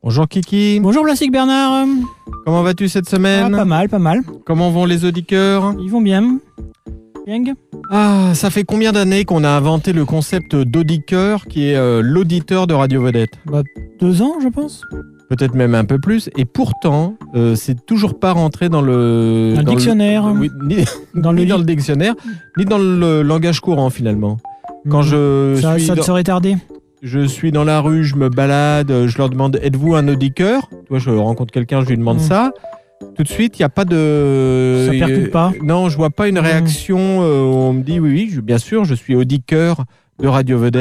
Bonjour Kiki. Bonjour Classique Bernard. Comment vas-tu cette semaine ? Pas mal. Comment vont les auditeurs ? Ils vont bien. Bien. Ah, ça fait combien d'années qu'on a inventé le concept d'auditeur qui est l'auditeur de Radio Vedette ? 2 ans, je pense. Peut-être même un peu plus. Et pourtant, c'est toujours pas rentré dans le dictionnaire. Oui, ni dans le dictionnaire, ni dans le langage courant finalement. Quand ça te serait tardé. Je suis dans la rue, je me balade, je leur demande « Êtes-vous un auditeur ?» Toi, je rencontre quelqu'un, je lui demande ça. Tout de suite, il n'y a pas de... Ça percute pas. Non, je vois pas une réaction où on me dit « Oui, bien sûr, je suis auditeur de Radio Vedette. »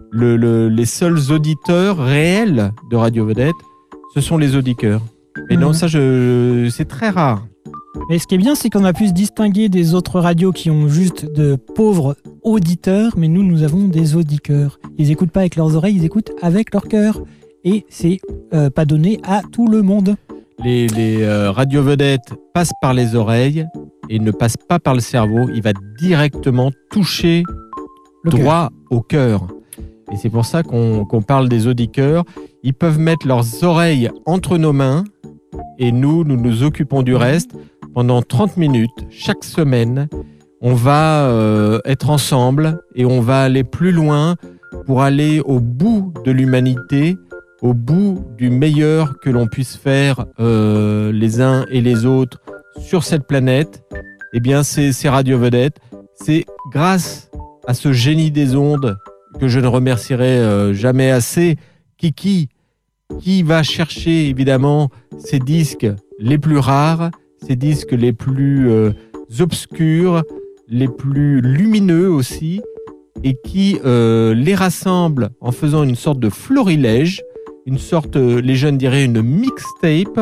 Les seuls auditeurs réels de Radio Vedette, ce sont les auditeurs. Et non, ça, c'est très rare. Mais ce qui est bien, c'est qu'on a pu se distinguer des autres radios qui ont juste de pauvres auditeurs, mais nous avons des auditeurs. Ils n'écoutent pas avec leurs oreilles, ils écoutent avec leur cœur. Et c'est pas donné à tout le monde. Les radios vedettes passent par les oreilles et ne passent pas par le cerveau. Il va directement toucher droit au cœur. Et c'est pour ça qu'on parle des auditeurs. Ils peuvent mettre leurs oreilles entre nos mains et nous nous occupons du reste. Pendant 30 minutes, chaque semaine, on va être ensemble et on va aller plus loin pour aller au bout de l'humanité, au bout du meilleur que l'on puisse faire les uns et les autres sur cette planète. Eh bien, c'est Radio Vedette. C'est grâce à ce génie des ondes que je ne remercierai jamais assez, Kiki, qui va chercher évidemment ces disques les plus rares, ces disques les plus obscurs, les plus lumineux aussi, et qui les rassemble en faisant une sorte de florilège, une sorte, les jeunes diraient, une mixtape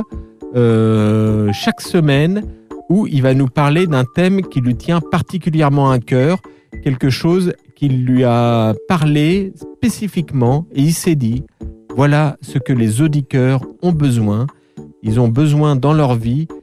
chaque semaine, où il va nous parler d'un thème qui lui tient particulièrement à cœur, quelque chose qui lui a parlé spécifiquement, et il s'est dit, voilà ce que les auditeurs ont besoin. Ils ont besoin dans leur vie